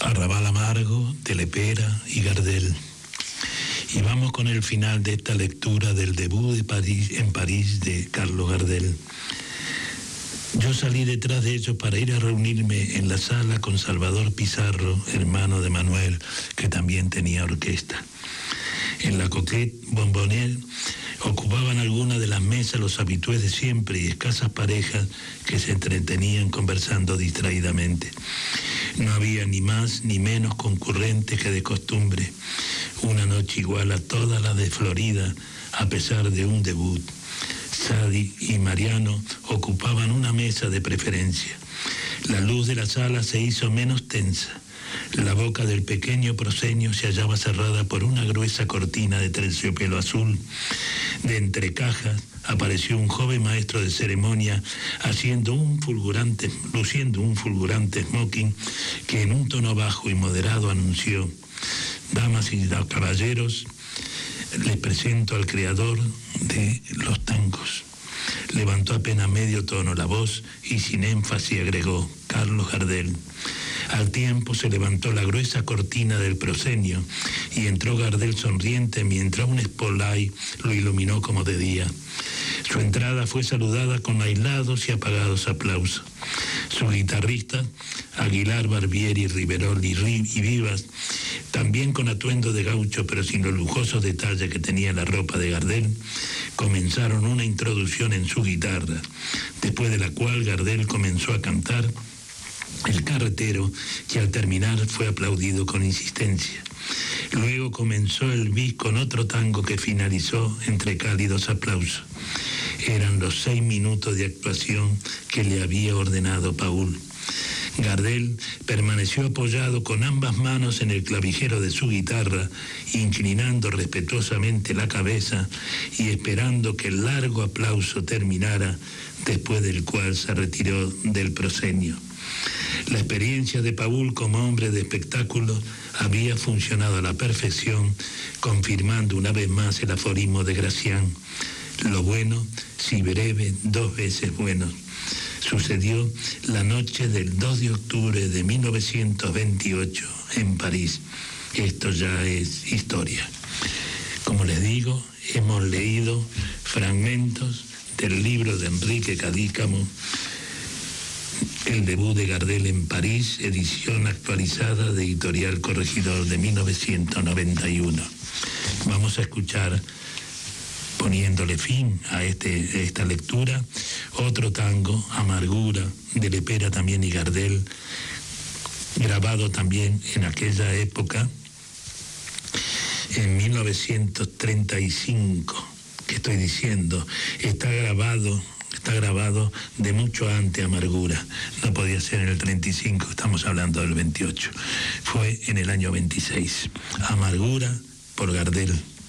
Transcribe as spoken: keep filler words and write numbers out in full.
Arrabal Amargo, de Lepera y Gardel. Y vamos con el final de esta lectura del debut de París, en París de Carlos Gardel. Yo salí detrás de ellos para ir a reunirme en la sala con Salvador Pizarro, hermano de Manuel, que también tenía orquesta. En la Coquette Bombonier ocupaban algunas de las mesas los habitués de siempre y escasas parejas que se entretenían conversando distraídamente. No había ni más ni menos concurrentes que de costumbre. Una noche igual a todas las de Florida, a pesar de un debut. Sadi y Mariano ocupaban una mesa de preferencia. La luz de la sala se hizo menos tensa. La boca del pequeño proscenio se hallaba cerrada por una gruesa cortina de terciopelo azul. De entre cajas apareció un joven maestro de ceremonia haciendo un fulgurante, luciendo un fulgurante smoking que en un tono bajo y moderado anunció: damas y caballeros, les presento al creador de los tangos. Levantó apenas medio tono la voz y sin énfasis agregó: Carlos Gardel. Al tiempo se levantó la gruesa cortina del proscenio y entró Gardel sonriente mientras un spotlight lo iluminó como de día. Su entrada fue saludada con aislados y apagados aplausos. Su guitarrista, Aguilar, Barbieri, Riverol y, y Vivas, también con atuendo de gaucho pero sin los lujosos detalles que tenía la ropa de Gardel, comenzaron una introducción en su guitarra, después de la cual Gardel comenzó a cantar El carretero, que al terminar fue aplaudido con insistencia. Luego comenzó el bis con otro tango que finalizó entre cálidos aplausos. Eran los seis minutos de actuación que le había ordenado Paul. Gardel permaneció apoyado con ambas manos en el clavijero de su guitarra, inclinando respetuosamente la cabeza y esperando que el largo aplauso terminara, después del cual se retiró del proscenio. La experiencia de Paul como hombre de espectáculo había funcionado a la perfección, confirmando una vez más el aforismo de Gracián: lo bueno, si breve, dos veces bueno. Sucedió la noche del dos de octubre de mil novecientos veintiocho en París. Esto ya es historia. Como les digo, hemos leído fragmentos del libro de Enrique Cadícamo, El debut de Gardel en París, edición actualizada de Editorial Corregidor de mil novecientos noventa y uno. Vamos a escuchar, poniéndole fin a este, esta lectura, otro tango, Amargura, de Lepera también y Gardel, grabado también en aquella época, en mil novecientos treinta y cinco. ¿Qué estoy diciendo? Está grabado, está grabado de mucho antes Amargura. No podía ser en el treinta y cinco, estamos hablando del veintiocho. Fue en el año veintiséis. Amargura por Gardel.